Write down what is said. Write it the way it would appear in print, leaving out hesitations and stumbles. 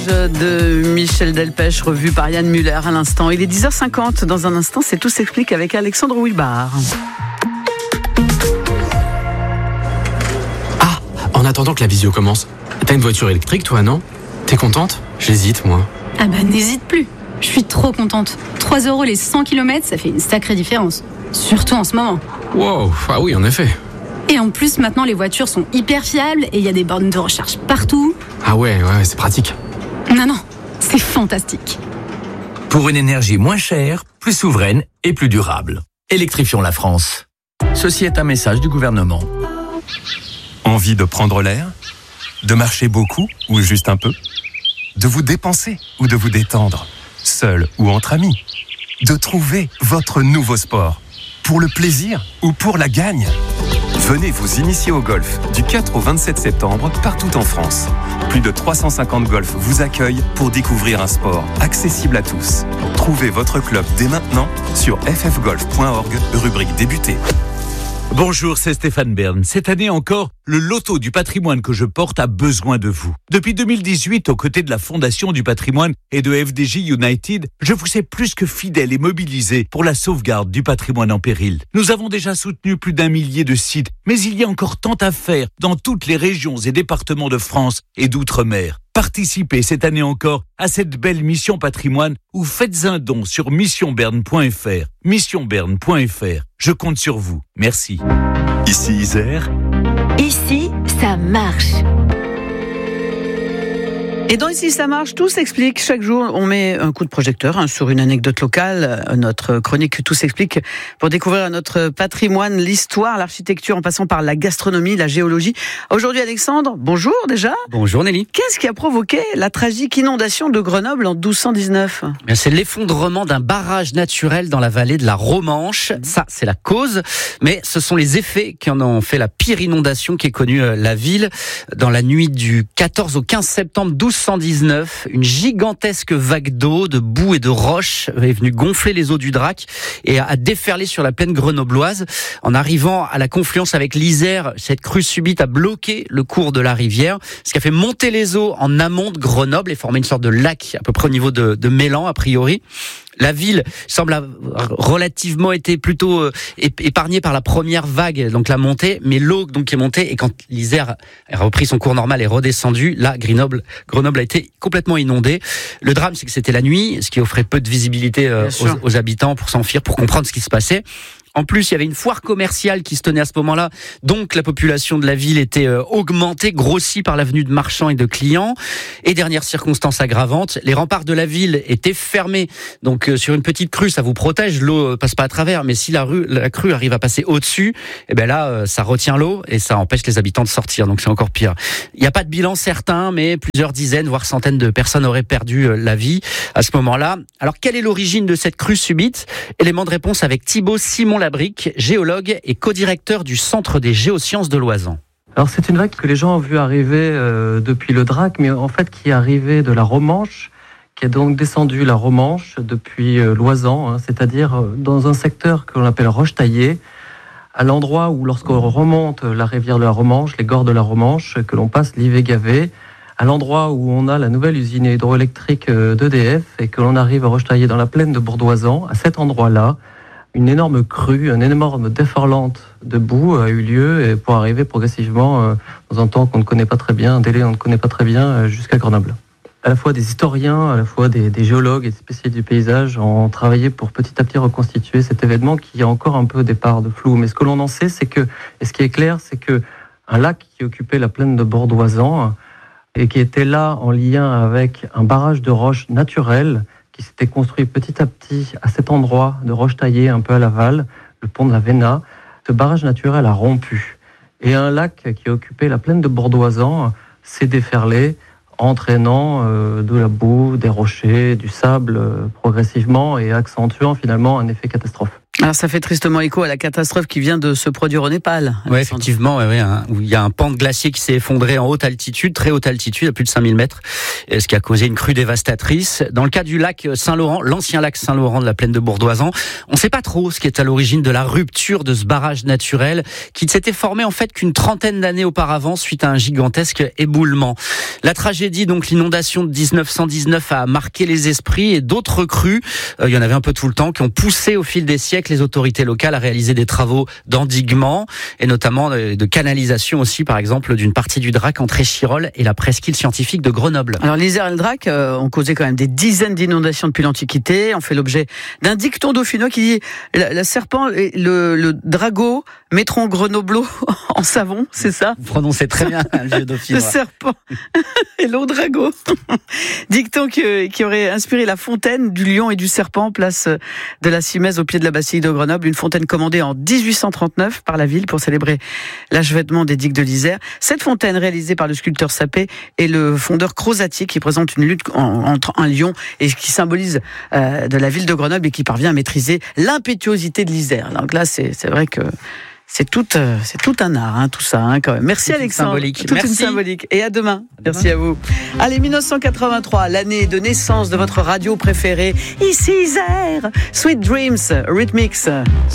De Michel Delpech, revu par Yann Muller à l'instant. Il est 10h50. Dans un instant, c'est Tout s'explique avec Alexandre Wilbar. Ah, en attendant que la visio commence, t'as une voiture électrique toi, non? T'es contente? J'hésite, moi. Ah bah n'hésite plus. Je suis trop contente. 3 € les 100 km, ça fait une sacrée différence. Surtout en ce moment. Wow, ah oui, en effet. Et en plus, maintenant, les voitures sont hyper fiables et il y a des bornes de recharge partout. Ah ouais, c'est pratique. Non, c'est fantastique. Pour une énergie moins chère, plus souveraine et plus durable. Électrifions la France. Ceci est un message du gouvernement. Envie de prendre l'air? De marcher beaucoup ou juste un peu? De vous dépenser ou de vous détendre? Seul ou entre amis? De trouver votre nouveau sport? Pour le plaisir ou pour la gagne? Venez vous initier au golf du 4 au 27 septembre partout en France. Plus de 350 golfs vous accueillent pour découvrir un sport accessible à tous. Trouvez votre club dès maintenant sur ffgolf.org, rubrique débuter. Bonjour, c'est Stéphane Bern. Cette année encore, le loto du patrimoine que je porte a besoin de vous. Depuis 2018, aux côtés de la Fondation du patrimoine et de FDJ United, je vous sais plus que fidèle et mobilisé pour la sauvegarde du patrimoine en péril. Nous avons déjà soutenu plus d'1 millier de sites, mais il y a encore tant à faire dans toutes les régions et départements de France et d'outre-mer. Participez cette année encore à cette belle mission patrimoine ou faites un don sur missionberne.fr. Missionberne.fr. Je compte sur vous. Merci. Ici Isère. Ici, ça marche. Et dans Ici ça marche, tout s'explique. Chaque jour, on met un coup de projecteur sur une anecdote locale. Notre chronique Tout s'explique pour découvrir notre patrimoine, l'histoire, l'architecture, en passant par la gastronomie, la géologie. Aujourd'hui, Alexandre, bonjour déjà. Bonjour Nelly. Qu'est-ce qui a provoqué la tragique inondation de Grenoble en 1219 ? C'est l'effondrement d'un barrage naturel dans la vallée de la Romanche. Ça, c'est la cause. Mais ce sont les effets qui en ont fait la pire inondation qu'ait connue la ville. Dans la nuit du 14 au 15 septembre 1219, une gigantesque vague d'eau, de boue et de roches est venue gonfler les eaux du Drac et a déferlé sur la plaine grenobloise. En arrivant à la confluence avec l'Isère, cette crue subite a bloqué le cours de la rivière, ce qui a fait monter les eaux en amont de Grenoble et former une sorte de lac à peu près au niveau de Mélan, a priori. La ville semble avoir relativement été plutôt épargnée par la première vague, donc la montée, mais l'eau donc qui est montée, et quand l'Isère a repris son cours normal et est redescendue, là Grenoble a été complètement inondée. Le drame, c'est que c'était la nuit, ce qui offrait peu de visibilité aux habitants pour s'enfuir, pour comprendre ce qui se passait. En plus, il y avait une foire commerciale qui se tenait à ce moment-là, donc la population de la ville était augmentée, grossie par l'avenue de marchands et de clients. Et dernière circonstance aggravante, les remparts de la ville étaient fermés. Donc sur une petite crue, ça vous protège, l'eau passe pas à travers. Mais si la crue arrive à passer au-dessus, eh ben là, ça retient l'eau et ça empêche les habitants de sortir. Donc c'est encore pire. Il n'y a pas de bilan certain, mais plusieurs dizaines, voire centaines de personnes auraient perdu la vie à ce moment-là. Alors quelle est l'origine de cette crue subite ? Élément de réponse avec Thibaut Simon-Labrique, géologue et co-directeur du Centre des géosciences de Loisan. Alors c'est une vague que les gens ont vu arriver depuis le Drac, mais en fait qui est arrivée de la Romanche, qui a donc descendu la Romanche depuis Loisan, c'est-à-dire dans un secteur que l'on appelle Roche-Taillée, à l'endroit où lorsqu'on remonte la rivière de la Romanche, les gorges de la Romanche, que l'on passe l'Ivé-Gavé, à l'endroit où on a la nouvelle usine hydroélectrique d'EDF et que l'on arrive à Roche-Taillée dans la plaine de Bourdoisan, à cet endroit-là, une énorme crue, une énorme déferlante de boue a eu lieu et pour arriver progressivement dans un temps qu'on ne connaît pas très bien, un délai qu'on ne connaît pas très bien, jusqu'à Grenoble. À la fois des historiens, à la fois des géologues et des spécialistes du paysage ont travaillé pour petit à petit reconstituer cet événement qui a encore un peu des parts de flou. Mais ce que l'on en sait, c'est que, et ce qui est clair, c'est que un lac qui occupait la plaine de Bourdoisan et qui était là en lien avec un barrage de roches naturelles qui s'était construit petit à petit à cet endroit de Roche-Taillée, un peu à l'aval, le pont de la Véna. Ce barrage naturel a rompu. Et un lac qui occupait la plaine de Bourdoisan s'est déferlé, entraînant de la boue, des rochers, du sable progressivement et accentuant finalement un effet catastrophe. Alors ça fait tristement écho à la catastrophe qui vient de se produire au Népal. Oui, effectivement, où il y a un pan de glacier qui s'est effondré en haute altitude, très haute altitude, à plus de 5000 mètres, ce qui a causé une crue dévastatrice. Dans le cas du lac Saint-Laurent, l'ancien lac Saint-Laurent de la plaine de Bourdoisan, on ne sait pas trop ce qui est à l'origine de la rupture de ce barrage naturel qui ne s'était formé en fait qu'une trentaine d'années auparavant suite à un gigantesque éboulement. La tragédie, donc l'inondation de 1919, a marqué les esprits et d'autres crues, il y en avait un peu tout le temps, qui ont poussé au fil des siècles les autorités locales à réaliser des travaux d'endiguement et notamment de canalisation aussi, par exemple, d'une partie du Drac entre Échirolles et la presqu'île scientifique de Grenoble. Alors l'Isère et le Drac ont causé quand même des dizaines d'inondations depuis l'Antiquité. On fait l'objet d'un dicton dauphinois qui dit le serpent et le drago mettront Grenobleau en savon, c'est ça? Vous prononcez très bien le vieux dauphinois. Le serpent et l'eau drago. Dicton qui aurait inspiré la fontaine du lion et du serpent, place de la Simèze au pied de la Bastille de Grenoble, une fontaine commandée en 1839 par la ville pour célébrer l'achèvement des digues de l'Isère. Cette fontaine, réalisée par le sculpteur Sapé et le fondeur Crozatier, qui présente une lutte entre un lion et qui symbolise de la ville de Grenoble et qui parvient à maîtriser l'impétuosité de l'Isère. Donc là, c'est vrai que c'est tout un art, tout ça, quand même. Merci Alexandre. Merci. Une symbolique. Et à demain. Merci à vous. Allez, 1983, l'année de naissance de votre radio préférée. Ici Isère, Sweet Dreams, Rhythmix.